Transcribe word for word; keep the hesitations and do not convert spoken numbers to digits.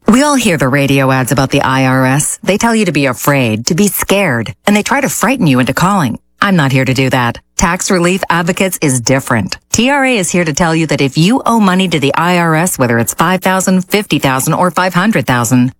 We all hear the radio ads about the I R S. They tell you to be afraid, to be scared, and they try to frighten you into calling. I'm not here to do that. Tax Relief Advocates is different. T R A is here to tell you that if you owe money to the I R S, whether it's five thousand dollars, fifty thousand dollars, or five hundred thousand dollars,